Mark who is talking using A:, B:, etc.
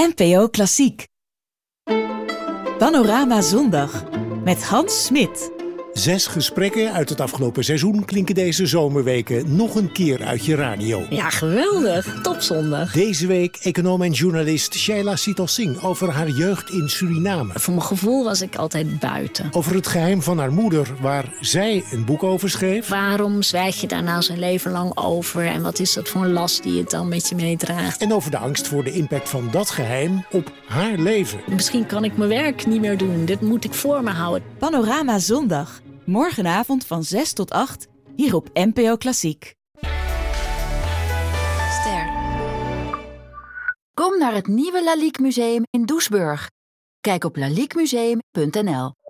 A: NPO Klassiek. Panorama Zondag met Hans Smit.
B: 6 gesprekken uit het afgelopen seizoen klinken deze zomerweken nog een keer uit je radio.
C: Ja, geweldig. Topzondag.
B: Deze week econoom en journalist Shaila Sital Singh over haar jeugd in Suriname.
C: Voor mijn gevoel was ik altijd buiten.
B: Over het geheim van haar moeder, waar zij een boek over schreef.
C: Waarom zwijg je daar nou zijn leven lang over? En wat is dat voor een last die het dan met je meedraagt?
B: En over de angst voor de impact van dat geheim op haar leven.
C: Misschien kan ik mijn werk niet meer doen. Dit moet ik voor me houden.
A: Panorama Zondag. Morgenavond van 6 tot 8, hier op NPO Klassiek.
D: Ster. Kom naar het nieuwe Lalique Museum in Doesburg. Kijk op laliquemuseum.nl.